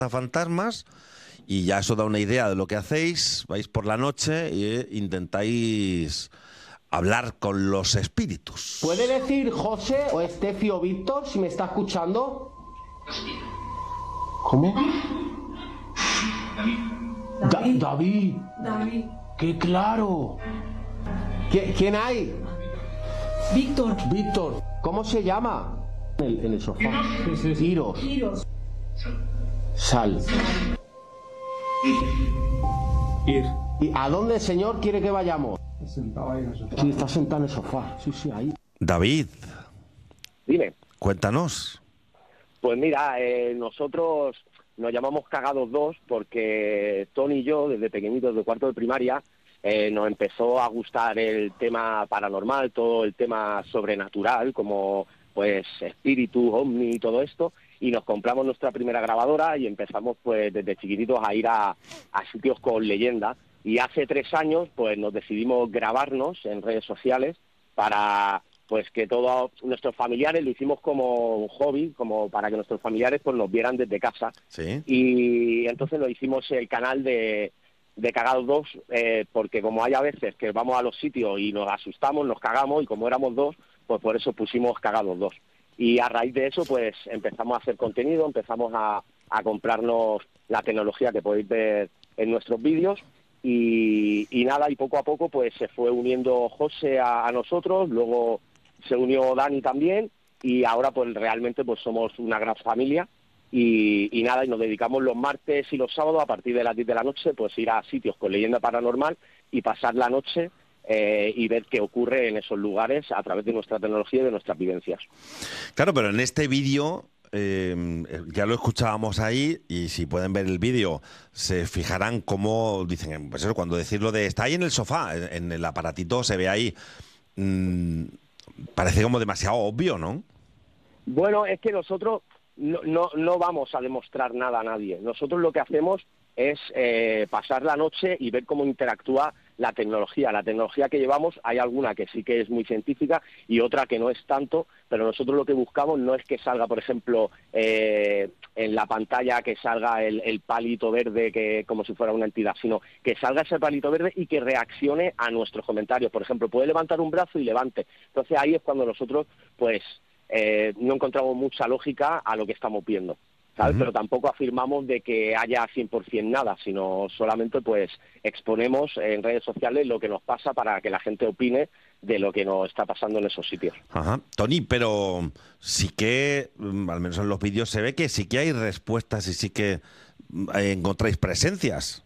fantasmas y ya eso da una idea de lo que hacéis. Vais por la noche e intentáis hablar con los espíritus. ¿Puede decir José o Estefi o Víctor si me está escuchando? ¿Cómo? David. David. ¡Qué claro! ¿Quién hay? Víctor. Víctor. ¿Cómo se llama? En el sofá. Iros. Iros. Sal. Ir. ¿Y a dónde el señor quiere que vayamos? Sentado ahí en el sofá. Sí, está sentado en el sofá. Sí, ahí. David, Dime. cuéntanos. Pues mira, nosotros nos llamamos Cagados 2 porque Tony y yo, desde pequeñitos, de cuarto de primaria, nos empezó a gustar el tema paranormal, todo el tema sobrenatural, como pues espíritus, ovni y todo esto, y nos compramos nuestra primera grabadora y empezamos pues desde chiquititos a ir a sitios con leyenda. Y hace 3 años pues nos decidimos grabarnos en redes sociales para pues que todos nuestros familiares, lo hicimos como un hobby, como para que nuestros familiares pues nos vieran desde casa. Sí. Y entonces lo hicimos el canal de Cagados 2, porque como hay a veces que vamos a los sitios y nos asustamos, nos cagamos, y como éramos 2, pues por eso pusimos Cagados 2. Y a raíz de eso pues empezamos a hacer contenido, empezamos a comprarnos la tecnología que podéis ver en nuestros vídeos. Y nada, y poco a poco pues se fue uniendo José a nosotros, luego se unió Dani también, y ahora pues realmente pues somos una gran familia y nada, y nos dedicamos los martes y los sábados a partir de las 10 de la noche pues ir a sitios con leyenda paranormal y pasar la noche y ver qué ocurre en esos lugares a través de nuestra tecnología y de nuestras vivencias. Claro, pero en este vídeo ya lo escuchábamos ahí, y si pueden ver el vídeo se fijarán cómo dicen, pues eso, cuando decirlo de está ahí en el sofá, en el aparatito se ve ahí, parece como demasiado obvio, ¿no? Bueno, es que nosotros no vamos a demostrar nada a nadie. Nosotros lo que hacemos es pasar la noche y ver cómo interactúa la tecnología. La tecnología que llevamos, hay alguna que sí que es muy científica y otra que no es tanto, pero nosotros lo que buscamos no es que salga, por ejemplo, en la pantalla que salga el palito verde que como si fuera una entidad, sino que salga ese palito verde y que reaccione a nuestros comentarios. Por ejemplo, puede levantar un brazo y levante. Entonces ahí es cuando nosotros, pues, no encontramos mucha lógica a lo que estamos viendo, ¿sabes? Pero tampoco afirmamos de que haya 100% nada, sino solamente pues exponemos en redes sociales lo que nos pasa para que la gente opine de lo que nos está pasando en esos sitios. Ajá. Tony, pero sí que, al menos en los vídeos se ve que sí que hay respuestas y sí que encontráis presencias.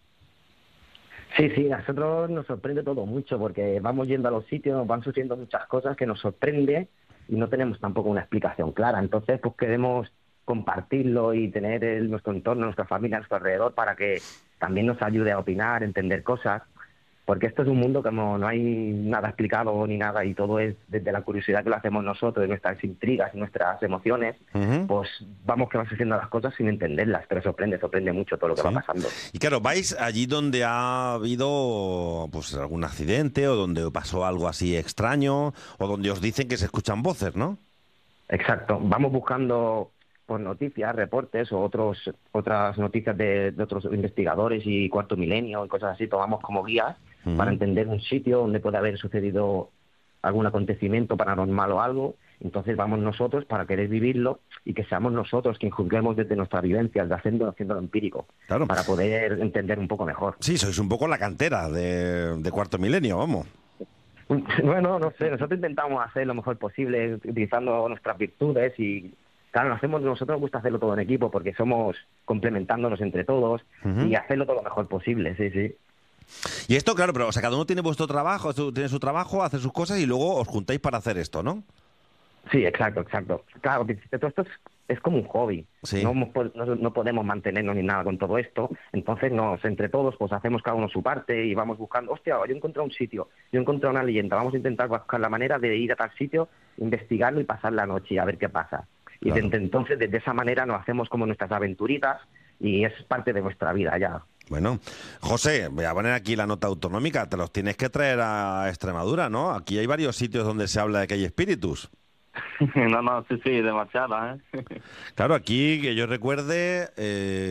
Sí, a nosotros nos sorprende todo mucho porque vamos yendo a los sitios, nos van sucediendo muchas cosas que nos sorprende y no tenemos tampoco una explicación clara. Entonces, pues queremos compartirlo y tener nuestro entorno, nuestra familia a nuestro alrededor para que también nos ayude a opinar, entender cosas, porque esto es un mundo como no hay nada explicado ni nada y todo es desde la curiosidad que lo hacemos nosotros, de nuestras intrigas y nuestras emociones, pues vamos que van sucediendo las cosas sin entenderlas, pero sorprende mucho todo lo que va pasando. Y claro, vais allí donde ha habido pues algún accidente o donde pasó algo así extraño o donde os dicen que se escuchan voces, ¿no? Exacto, vamos buscando por noticias, reportes o otras noticias de otros investigadores y Cuarto Milenio y cosas así, tomamos como guías para entender un sitio donde puede haber sucedido algún acontecimiento paranormal o algo. Entonces vamos nosotros para querer vivirlo y que seamos nosotros quien juzguemos desde nuestras vivencias, haciéndolo empírico, claro, para poder entender un poco mejor. Sí, sois un poco la cantera de Cuarto Milenio, vamos. Bueno, no sé, nosotros intentamos hacer lo mejor posible utilizando nuestras virtudes y claro, nosotros nos gusta hacerlo todo en equipo porque somos complementándonos entre todos y hacerlo todo lo mejor posible, sí. Y esto, claro, pero o sea, cada uno tiene vuestro trabajo, tiene su trabajo, hace sus cosas y luego os juntáis para hacer esto, ¿no? Sí, exacto. Claro, todo esto es como un hobby. Sí. No podemos mantenernos ni nada con todo esto. Entonces, entre todos, pues hacemos cada uno su parte y vamos buscando, hostia, yo he encontrado un sitio, yo he encontrado una leyenda, vamos a intentar buscar la manera de ir a tal sitio, investigarlo y pasar la noche y a ver qué pasa. Y claro, entonces, de esa manera nos hacemos como nuestras aventuritas y es parte de nuestra vida ya. Bueno, José, voy a poner aquí la nota autonómica, te los tienes que traer a Extremadura, ¿no? Aquí hay varios sitios donde se habla de que hay espíritus. No, sí, demasiadas, ¿eh? Claro, aquí, que yo recuerde,